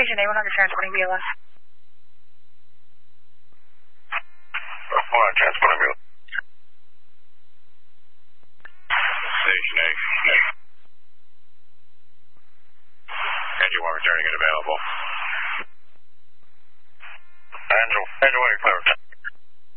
Station 8, 100 transporting BLS. Transporting BLS. Station 8. Angel 1 returning it available. Angel 1 clear.